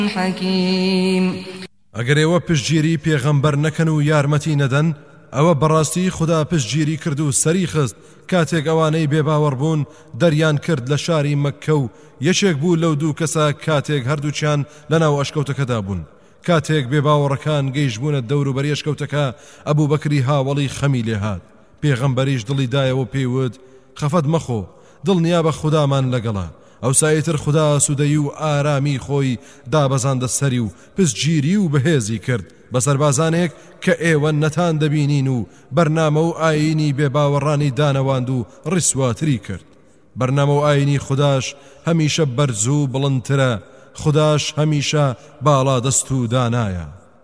حكيم. ئەگەر ئێوە پشتگیری پێغەمبەر نەکەن و یارمەتی نەدەن ئەوە بەڕاستی خدا پشتگیری کرد و سەری خست کاتێک ئەوانەی بێباوەڕ بوون دەریان کرد لە شاری مەککە و یەکێک بوو لەو دوو کەسە کاتێک هەردووچیان لەناو ئەشکەوتەکەدا بوون. کاتێک بێباوەڕەکان گەیشتبوونە دەوروبەری ئەشکەوتەکە ئەبوو بەکری هاوڵی خەمی لێهات. پێغەمبەریش دڵی دایەوە پێیوت خەفەت مەخۆ، دڵنیا بە خودامان لەگەڵا. ئەو سایتر خدا سوودەی و ئارامی خۆی دابەزاندە سەری و پشتگیری و بەهێزی کرد بە سەربازانێک کە ئێوە نەتان دەبینین و بەرنامە و ئاینی بێباوەڕانی دانەواند و ڕیسواتری کرد. بەرنامە و ئاینی خوداش هەمیشە بەرز و بڵندترە، خوداش هەمیشە باڵا دەست و دانایە.